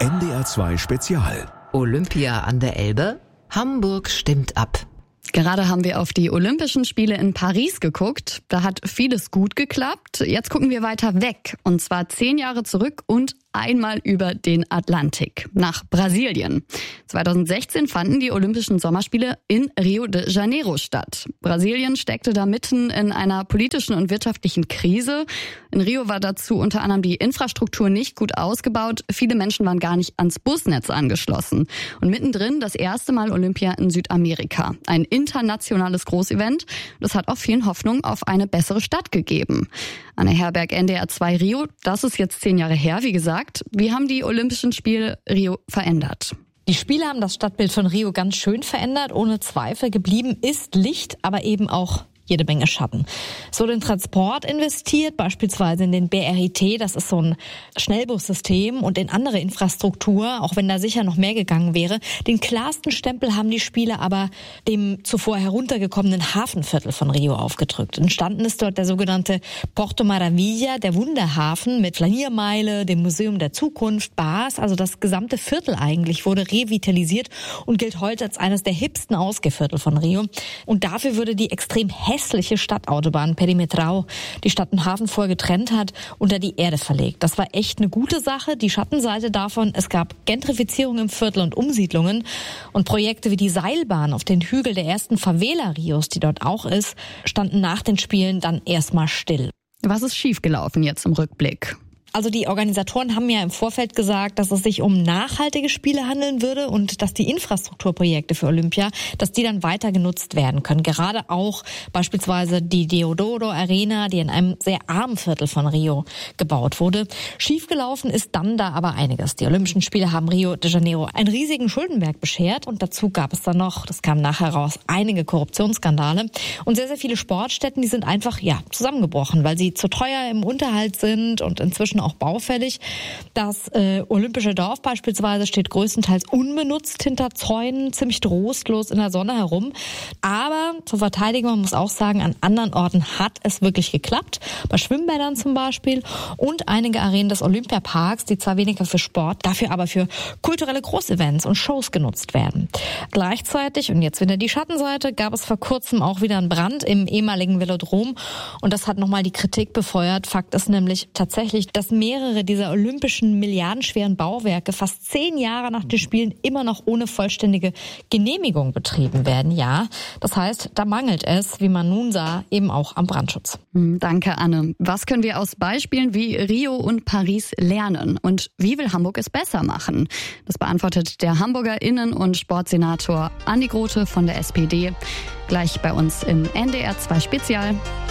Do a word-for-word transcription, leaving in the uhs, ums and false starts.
N D R zwei Spezial. Olympia an der Elbe? Hamburg stimmt ab. Gerade haben wir auf die Olympischen Spiele in Paris geguckt. Da hat vieles gut geklappt. Jetzt gucken wir weiter weg. Und zwar zehn Jahre zurück und einmal über den Atlantik nach Brasilien. zweitausendsechzehn fanden die Olympischen Sommerspiele in Rio de Janeiro statt. Brasilien steckte da mitten in einer politischen und wirtschaftlichen Krise. In Rio war dazu unter anderem die Infrastruktur nicht gut ausgebaut. Viele Menschen waren gar nicht ans Busnetz angeschlossen. Und mittendrin das erste Mal Olympia in Südamerika. Ein internationales Großevent. Das hat auch vielen Hoffnung auf eine bessere Stadt gegeben. Anne Herberg, N D R zwei Rio, das ist jetzt zehn Jahre her, wie gesagt. Wie haben die Olympischen Spiele Rio verändert? Die Spiele haben das Stadtbild von Rio ganz schön verändert. Ohne Zweifel geblieben ist Licht, aber eben auch jede Menge Schatten. Es wurde in Transport investiert, beispielsweise in den B R I T, das ist so ein Schnellbussystem, und in andere Infrastruktur, auch wenn da sicher noch mehr gegangen wäre. Den klarsten Stempel haben die Spiele aber dem zuvor heruntergekommenen Hafenviertel von Rio aufgedrückt. Entstanden ist dort der sogenannte Porto Maravilla, der Wunderhafen mit Flaniermeile, dem Museum der Zukunft, Bars, also das gesamte Viertel eigentlich wurde revitalisiert und gilt heute als eines der hipsten Ausgehviertel von Rio. Und dafür würde die extrem hässliche Stadtautobahn Perimetral, die Stadt und Hafen vorher getrennt hat, unter die Erde verlegt. Das war echt eine gute Sache. Die Schattenseite davon, es gab Gentrifizierung im Viertel und Umsiedlungen, und Projekte wie die Seilbahn auf den Hügel der ersten Favela Rios, die dort auch ist, standen nach den Spielen dann erstmal still. Was ist schiefgelaufen jetzt im Rückblick? Also die Organisatoren haben ja im Vorfeld gesagt, dass es sich um nachhaltige Spiele handeln würde und dass die Infrastrukturprojekte für Olympia, dass die dann weiter genutzt werden können. Gerade auch beispielsweise die Deodoro Arena, die in einem sehr armen Viertel von Rio gebaut wurde. Schiefgelaufen ist dann da aber einiges. Die Olympischen Spiele haben Rio de Janeiro einen riesigen Schuldenberg beschert und dazu gab es dann noch, das kam nachher raus, einige Korruptionsskandale. Und sehr, sehr viele Sportstätten, die sind einfach ja zusammengebrochen, weil sie zu teuer im Unterhalt sind und inzwischen auch baufällig. Das äh, Olympische Dorf beispielsweise steht größtenteils unbenutzt hinter Zäunen, ziemlich trostlos in der Sonne herum. Aber zur Verteidigung, man muss auch sagen, an anderen Orten hat es wirklich geklappt. Bei Schwimmbädern zum Beispiel und einige Arenen des Olympiaparks, die zwar weniger für Sport, dafür aber für kulturelle Großevents und Shows genutzt werden. Gleichzeitig, und jetzt wieder die Schattenseite, gab es vor kurzem auch wieder einen Brand im ehemaligen Velodrom und das hat nochmal die Kritik befeuert. Fakt ist nämlich tatsächlich, dass mehrere dieser olympischen milliardenschweren Bauwerke fast zehn Jahre nach den Spielen immer noch ohne vollständige Genehmigung betrieben werden. Ja, das heißt, da mangelt es, wie man nun sah, eben auch am Brandschutz. Danke, Anne. Was können wir aus Beispielen wie Rio und Paris lernen? Und wie will Hamburg es besser machen? Das beantwortet der Hamburger Innen- und Sportsenator Andi Grote von der S P D gleich bei uns im N D R zwei Spezial.